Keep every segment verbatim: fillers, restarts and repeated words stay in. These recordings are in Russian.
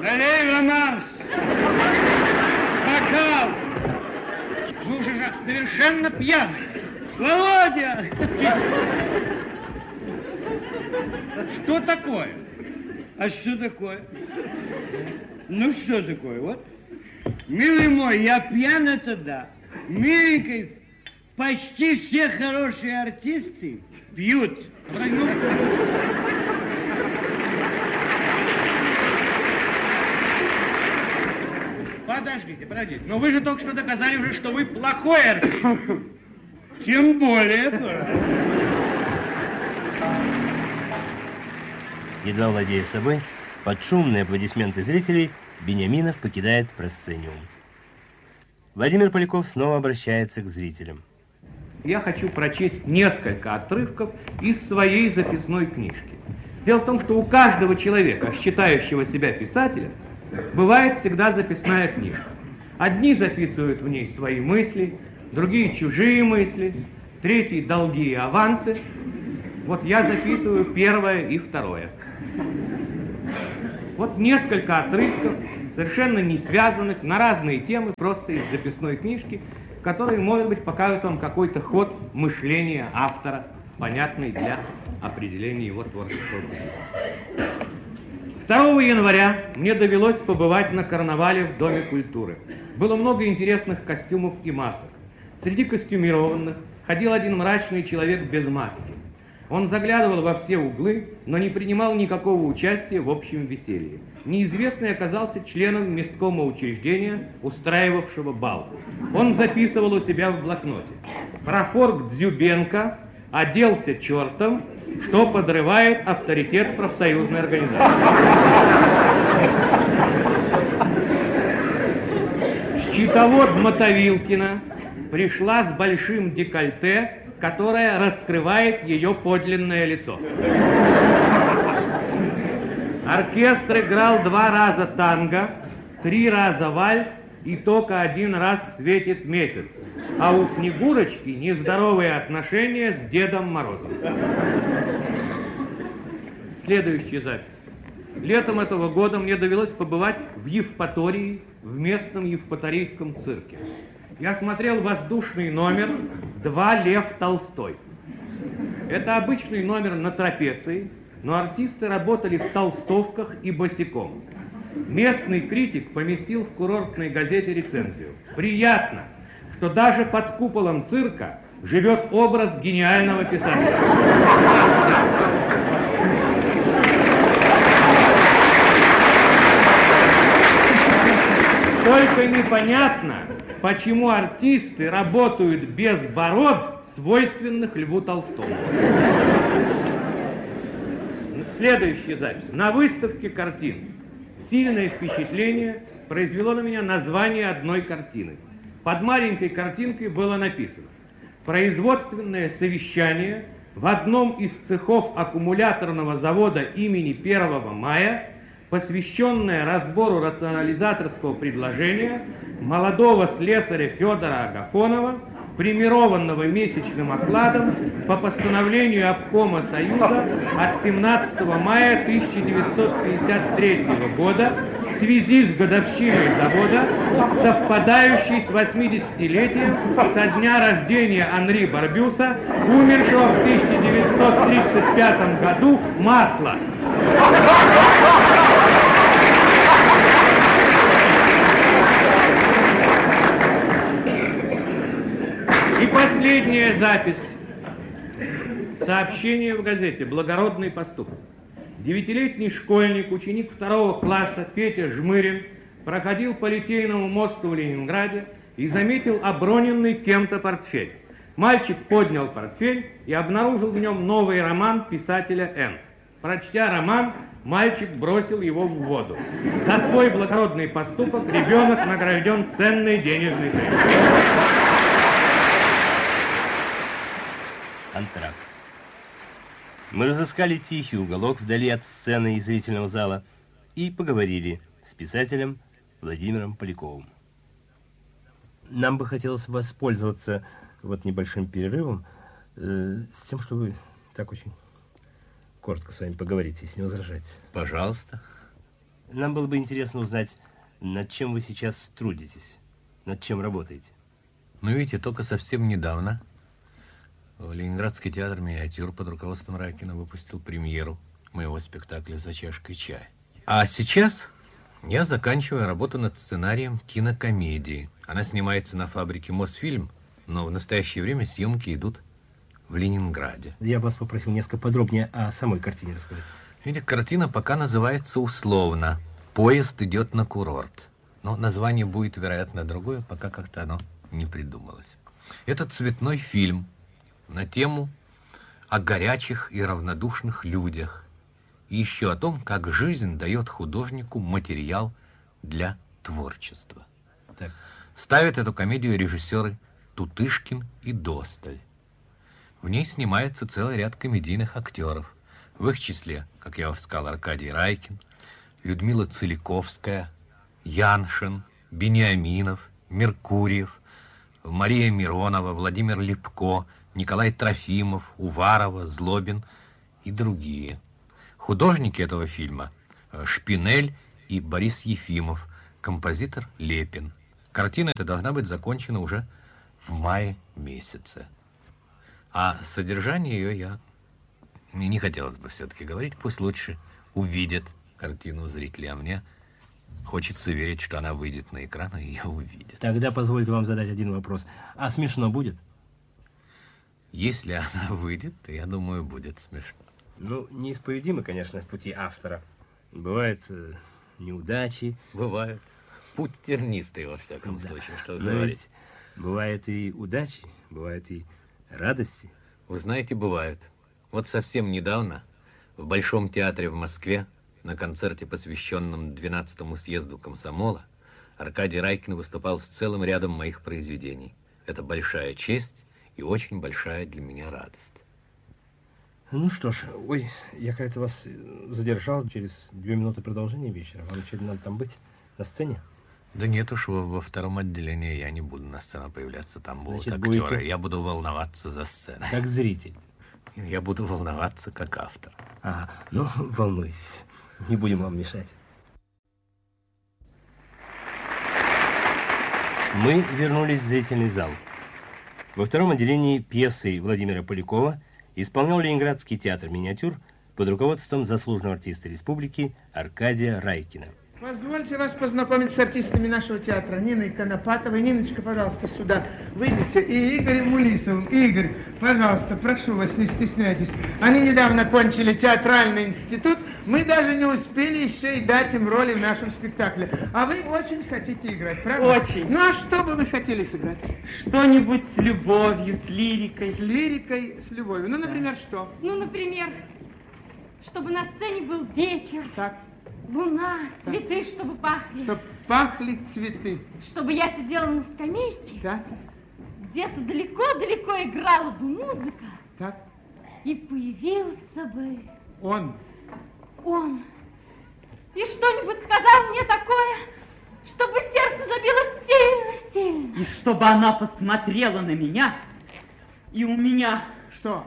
Налей романс. Бокал. Вы уже же совершенно пьяны. Володя! Что такое? А что такое? Ну, что такое? Вот. Милый мой, я пьян, это да. Миленький, почти все хорошие артисты пьют. Подождите, подождите. Но вы же только что доказали уже, что вы плохой артист. Тем более. Едва владея собой, под шумные аплодисменты зрителей, Бениаминов покидает просцениум. Владимир Поляков снова обращается к зрителям. Я хочу прочесть несколько отрывков из своей записной книжки. Дело в том, что у каждого человека, считающего себя писателем, бывает всегда записная книжка. Одни записывают в ней свои мысли, другие чужие мысли, третьи долги и авансы. Вот я записываю первое и второе. Вот несколько отрывков, совершенно не связанных, на разные темы, просто из записной книжки, которые, может быть, покажут вам какой-то ход мышления автора, понятный для определения его творческого пути. второго января мне довелось побывать на карнавале в Доме культуры. Было много интересных костюмов и масок. Среди костюмированных ходил один мрачный человек без маски. Он заглядывал во все углы, но не принимал никакого участия в общем веселье. Неизвестный оказался членом месткома учреждения, устраивавшего бал. Он записывал у себя в блокноте: «Профорг Дзюбенко оделся чертом, что подрывает авторитет профсоюзной организации». Счетовод Мотовилкина пришла с большим декольте, которое раскрывает ее подлинное лицо. Оркестр играл два раза танго, три раза вальс и только один раз светит месяц. А у Снегурочки нездоровые отношения с Дедом Морозом. Следующая запись. Летом этого года мне довелось побывать в Евпатории, в местном евпаторийском цирке. Я смотрел воздушный номер «Два Лев Толстой». Это обычный номер на трапеции, но артисты работали в толстовках и босиком. Местный критик поместил в курортной газете рецензию. Приятно, что даже под куполом цирка живет образ гениального писателя. Только непонятно, почему артисты работают без бород, свойственных Льву Толстому. Следующая запись. На выставке картин сильное впечатление произвело на меня название одной картины. Под маленькой картинкой было написано: «Производственное совещание в одном из цехов аккумуляторного завода имени первого мая, посвященное разбору рационализаторского предложения молодого слесаря Федора Агафонова, премированного месячным окладом по постановлению обкома Союза от семнадцатого мая тысяча девятьсот пятьдесят третьего года в связи с годовщиной завода, совпадающей с восьмидесятилетием со дня рождения Анри Барбюса, умершего в тысяча девятьсот тридцать пятом году, масла». И последняя запись. Сообщение в газете «Благородный поступок». Девятилетний школьник, ученик второго класса Петя Жмырин проходил по Литейному мосту в Ленинграде и заметил оброненный кем-то портфель. Мальчик поднял портфель и обнаружил в нем новый роман писателя Н. Прочтя роман, мальчик бросил его в воду. За свой благородный поступок ребенок награжден ценной денежной премией. Антракт. Мы разыскали тихий уголок вдали от сцены и зрительного зала и поговорили с писателем Владимиром Поляковым. Нам бы хотелось воспользоваться вот небольшим перерывом э, с тем, что вы так очень коротко с вами поговорите, если не возражаете. Пожалуйста. нам было бы интересно узнать, над чем вы сейчас трудитесь, над чем работаете. Ну, видите, только совсем недавно Ленинградский театр «Миниатюр» под руководством Райкина выпустил премьеру моего спектакля «За чашкой чая». А сейчас я заканчиваю работу над сценарием кинокомедии. Она снимается на фабрике «Мосфильм», но в настоящее время съемки идут в Ленинграде. Я вас попросил несколько подробнее о самой картине рассказать. Видите, картина пока называется условно «Поезд идет на курорт». Но название будет, вероятно, другое, пока как-то оно не придумалось. Это цветной фильм на тему о горячих и равнодушных людях. И еще о том, как жизнь дает художнику материал для творчества. Так. Ставят эту комедию режиссеры Тутышкин и Досталь. В ней снимается целый ряд комедийных актеров. В их числе, как я уже сказал, Аркадий Райкин, Людмила Целиковская, Яншин, Бениаминов, Меркурьев, Мария Миронова, Владимир Липко, Николай Трофимов, Уварова, Злобин и другие. Художники этого фильма Шпинель и Борис Ефимов, композитор Лепин. Картина эта должна быть закончена уже в мае месяце. А содержание ее я... Мне не хотелось бы все-таки говорить, пусть лучше увидят картину зрители, а мне хочется верить, что она выйдет на экран, и ее увидят. Тогда позвольте вам задать один вопрос. А смешно будет? Если она выйдет, то, я думаю, будет смешно. Ну, неисповедимы, конечно, пути автора. Бывают э, неудачи. Бывают. Путь тернистый, во всяком да. случае, что Но говорить. ведь бывают и удачи, бывают и радости. Вы знаете, бывают. Вот совсем недавно в Большом театре в Москве на концерте, посвященном двенадцатому съезду комсомола, Аркадий Райкин выступал с целым рядом моих произведений. Это большая честь и очень большая для меня радость. Ну что ж, ой, я, кажется, вас задержал через две минуты продолжения вечера. Вам еще надо там быть на сцене? Да нет уж, во, во втором отделении я не буду на сцену появляться. Там будут Значит, актеры. будете... Я буду волноваться за сценой. Как зритель? Я буду волноваться как автор. Ага, ну, волнуйтесь. Не будем вам мешать. Мы вернулись в зрительный зал. Во втором отделении пьесы Владимира Полякова исполнял Ленинградский театр «Миниатюр» под руководством заслуженного артиста республики Аркадия Райкина. Позвольте вас познакомить с артистами нашего театра. Ниной Конопатовой. Ниночка, пожалуйста, сюда выйдите. И Игорем Улисовым. Игорь, пожалуйста, прошу вас, не стесняйтесь. Они недавно кончили театральный институт. Мы даже не успели еще и дать им роли в нашем спектакле. А вы очень хотите играть, правда? Очень. Ну, а что бы вы хотели сыграть? Что-нибудь с любовью, с лирикой. С лирикой, с любовью. Ну, например, да. Что? Ну, например, чтобы на сцене был вечер. Так. Луна, цветы, чтобы пахли. Чтобы пахли цветы. Чтобы я сидела на скамейке. Так. Где-то далеко-далеко играла бы музыка. Так. И появился бы... Он. Он. И что-нибудь сказал мне такое, чтобы сердце забилось сильно-сильно. И чтобы она посмотрела на меня, и у меня... Что?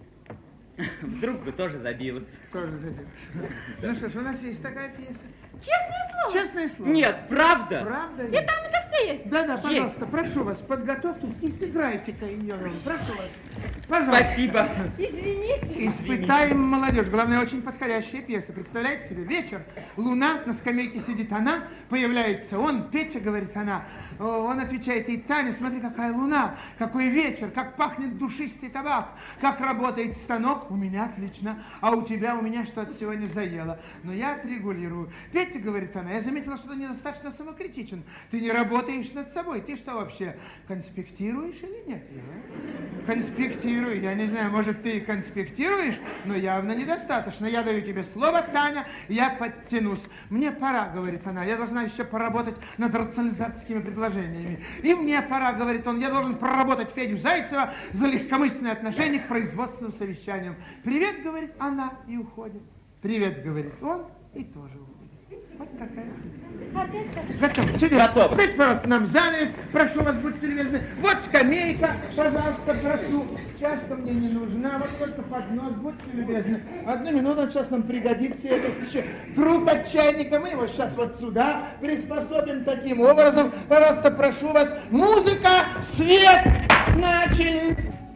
Вдруг бы тоже забилось. Тоже забилось. Ну что ж, у нас есть такая пьеса. Честное слово? Честное слово. Нет, правда. Правда? И там это все есть. Да-да, пожалуйста, есть. прошу вас, подготовьтесь и сыграйте-ка ее. Прошу вас. Пожалуйста. Спасибо. Извините. Испытаем молодежь. Главное, очень подходящая пьеса. Представляете себе, вечер, луна, на скамейке сидит она, появляется он, Петя, говорит она. Он отвечает ей: Таня, смотри, какая луна, какой вечер, как пахнет душистый табак, как работает станок. У меня отлично, а у тебя, у меня что-то сегодня заело. Но я отрегулирую. Петя, говорит она, я заметила, что ты недостаточно самокритичен. Ты не работаешь над собой. Ты что вообще, конспектируешь или нет? Конспектирую. Я не знаю, может, ты и конспектируешь, но явно недостаточно. Я даю тебе слово, Таня, я подтянусь. Мне пора, говорит она, я должна еще поработать над рационализаторскими предложениями. И мне пора, говорит он, я должен проработать Федю Зайцева за легкомысленное отношение к производственным совещаниям. Привет, говорит она, и уходит. Привет, говорит он, и тоже уходит. Вот такая. Опять Готово. Готово. Дайте, пожалуйста, нам занавес. Прошу вас, будьте любезны. Вот скамейка, пожалуйста, прошу. Чашка мне не нужна. Вот только поднос, будьте любезны. Одну минуту, сейчас нам пригодится этот еще круг от чайника. Мы его сейчас вот сюда приспособим таким образом. Пожалуйста, прошу вас. Музыка, свет, начали.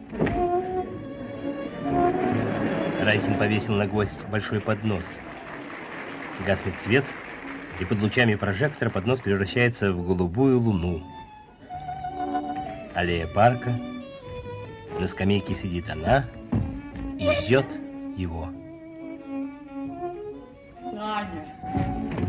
Райкин повесил на гвоздь большой поднос. Гаснет свет, и под лучами прожектора поднос превращается в голубую луну. Аллея парка. На скамейке сидит она и ждет его. Таня,